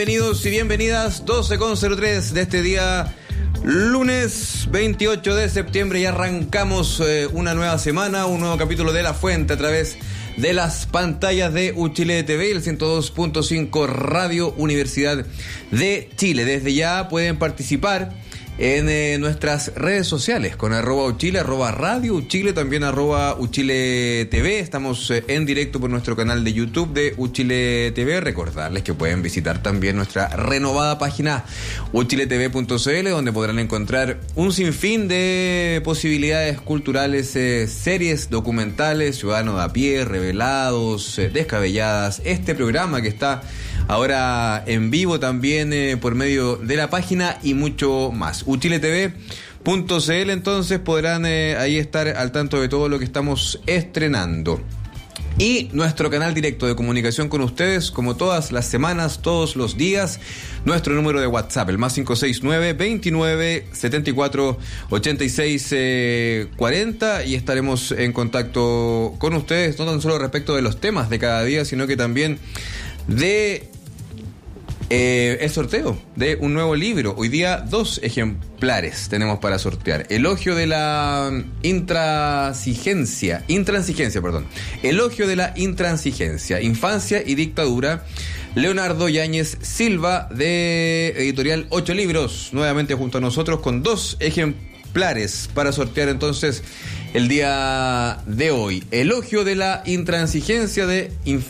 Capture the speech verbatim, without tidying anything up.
Bienvenidos y bienvenidas, doce con cero tres de este día, lunes veintiocho de septiembre, y arrancamos eh, una nueva semana, un nuevo capítulo de La Fuente a través de las pantallas de Uchile T V, el ciento dos punto cinco Radio Universidad de Chile. Desde ya pueden participar en eh, nuestras redes sociales con arroba Uchile, arroba Radio Uchile, también arroba Uchile T V. Estamos eh, en directo por nuestro canal de YouTube de Uchile T V. Recordarles que pueden visitar también nuestra renovada página uchile t v punto c l, donde podrán encontrar un sinfín de posibilidades culturales, eh, series documentales, Ciudadanos de a pie, Revelados, eh, Descabelladas, este programa que está ahora en vivo también eh, por medio de la página y mucho más. uchile t v punto c l, entonces podrán eh, ahí estar al tanto de todo lo que estamos estrenando. Y nuestro canal directo de comunicación con ustedes, como todas las semanas, todos los días, nuestro número de WhatsApp, el más cinco seis nueve, veintinueve, setenta y cuatro, ochenta y seis, cuarenta, y estaremos en contacto con ustedes, no tan solo respecto de los temas de cada día, sino que también de eh, el sorteo de un nuevo libro. Hoy día dos ejemplares tenemos para sortear. Elogio de la intransigencia, intransigencia, perdón. Elogio de la intransigencia, infancia y dictadura. Leonardo Yáñez Silva, de editorial Ocho Libros, nuevamente junto a nosotros con dos ejemplares para sortear entonces el día de hoy. Elogio de la intransigencia de infancia